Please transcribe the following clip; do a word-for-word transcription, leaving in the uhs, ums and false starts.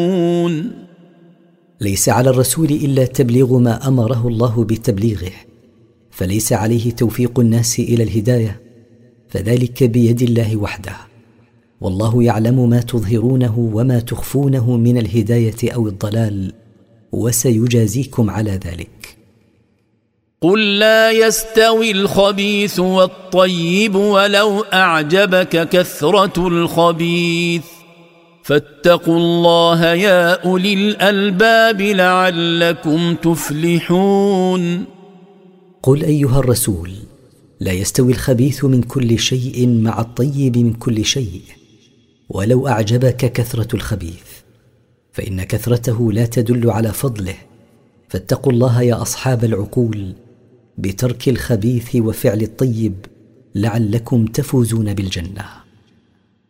ليس على الرسول إلا تبليغ ما أمره الله بتبليغه، فليس عليه توفيق الناس إلى الهداية، فذلك بيد الله وحده، والله يعلم ما تظهرونه وما تخفونه من الهداية أو الضلال، وسيجازيكم على ذلك. قل لا يستوي الخبيث والطيب ولو أعجبك كثرة الخبيث فاتقوا الله يا أولي الألباب لعلكم تفلحون. قل أيها الرسول لا يستوي الخبيث من كل شيء مع الطيب من كل شيء، ولو أعجبك كثرة الخبيث، فإن كثرته لا تدل على فضله، فاتقوا الله يا أصحاب العقول بترك الخبيث وفعل الطيب لعلكم تفوزون بالجنة.